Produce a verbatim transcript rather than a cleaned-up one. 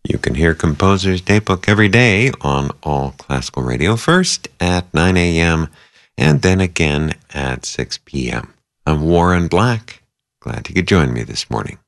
You can hear Composer's Daybook every day on All Classical Radio, first at nine a.m. and then again at six p.m. I'm Warren Black. Glad you could join me this morning.